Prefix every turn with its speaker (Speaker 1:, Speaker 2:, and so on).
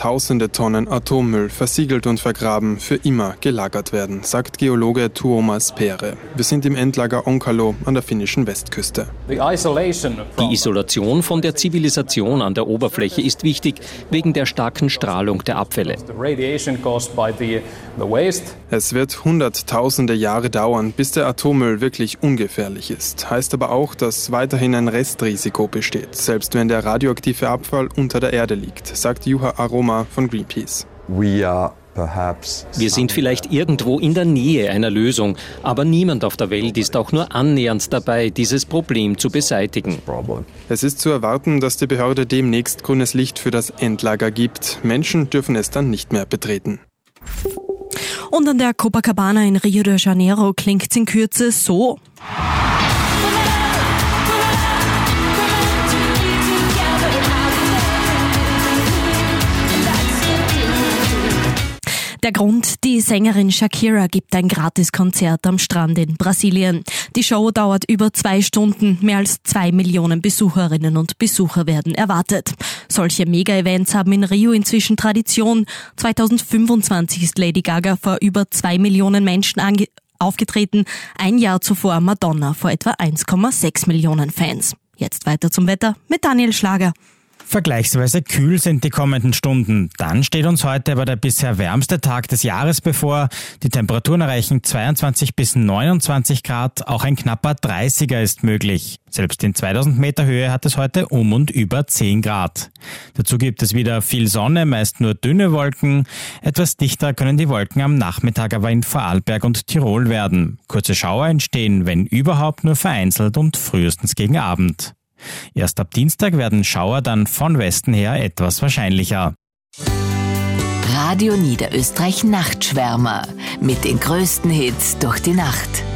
Speaker 1: Tausende Tonnen Atommüll, versiegelt und vergraben, für immer gelagert werden, sagt Geologe Tuomas Pere. Wir sind im Endlager Onkalo an der finnischen Westküste.
Speaker 2: Die Isolation von der Zivilisation an der Oberfläche ist wichtig, wegen der starken Strahlung der Abfälle.
Speaker 1: Es wird hunderttausende Jahre dauern, bis der Atommüll wirklich ungefährlich ist. Heißt aber auch, dass weiterhin ein Restrisiko besteht, selbst wenn der radioaktive Abfall unter der Erde liegt, sagt Juha Aroma von Greenpeace.
Speaker 2: Wir sind vielleicht irgendwo in der Nähe einer Lösung, aber niemand auf der Welt ist auch nur annähernd dabei, dieses Problem zu beseitigen.
Speaker 1: Es ist zu erwarten, dass die Behörde demnächst grünes Licht für das Endlager gibt. Menschen dürfen es dann nicht mehr betreten.
Speaker 3: Und an der Copacabana in Rio de Janeiro klingt es in Kürze so. Der Grund, die Sängerin Shakira gibt ein Gratiskonzert am Strand in Brasilien. Die Show dauert über 2 Stunden, mehr als 2 Millionen Besucherinnen und Besucher werden erwartet. Solche Mega-Events haben in Rio inzwischen Tradition. 2025 ist Lady Gaga vor über 2 Millionen Menschen aufgetreten, ein Jahr zuvor Madonna vor etwa 1,6 Millionen Fans. Jetzt weiter zum Wetter mit Daniel Schlager.
Speaker 4: Vergleichsweise kühl sind die kommenden Stunden. Dann steht uns heute aber der bisher wärmste Tag des Jahres bevor. Die Temperaturen erreichen 22 bis 29 Grad. Auch ein knapper 30er ist möglich. Selbst in 2000 Meter Höhe hat es heute um und über 10 Grad. Dazu gibt es wieder viel Sonne, meist nur dünne Wolken. Etwas dichter können die Wolken am Nachmittag aber in Vorarlberg und Tirol werden. Kurze Schauer entstehen, wenn überhaupt, nur vereinzelt und frühestens gegen Abend. Erst ab Dienstag werden Schauer dann von Westen her etwas wahrscheinlicher.
Speaker 5: Radio Niederösterreich Nachtschwärmer mit den größten Hits durch die Nacht.